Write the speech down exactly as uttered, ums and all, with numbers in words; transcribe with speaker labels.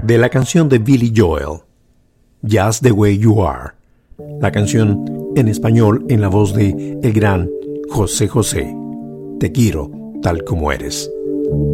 Speaker 1: de la canción de Billy Joel, Just the Way You Are, la canción en español en la voz de el gran José José, Te quiero tal como eres.